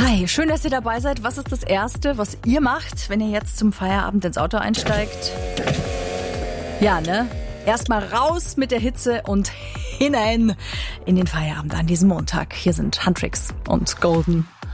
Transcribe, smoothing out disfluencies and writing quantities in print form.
Hi, schön, dass ihr dabei seid. Was ist das Erste, was ihr macht, wenn ihr jetzt zum Feierabend ins Auto einsteigt? Ja, ne? Erstmal raus mit der Hitze und hinein in den Feierabend an diesem Montag. Hier sind Huntrix und Golden